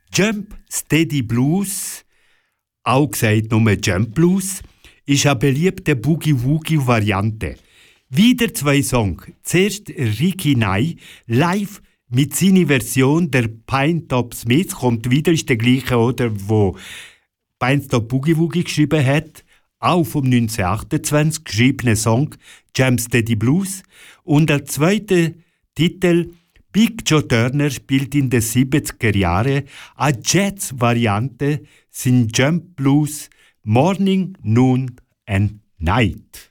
Jump Steady Blues, auch gesagt nur Jump Blues, ist eine beliebte Boogie-Woogie-Variante. Wieder 2 Songs. Zuerst Ricky Nye, live mit seiner Version der Pinetop Smith, kommt wieder, ist der gleiche, oder, wo Pinetop Boogie Woogie geschrieben hat, auch vom 1928 geschriebene Song Jump Steady Blues. Und der zweite Titel Big Joe Turner spielt in den 70er Jahren eine Jazz-Variante, sind Jump Blues Morning, Noon and Night.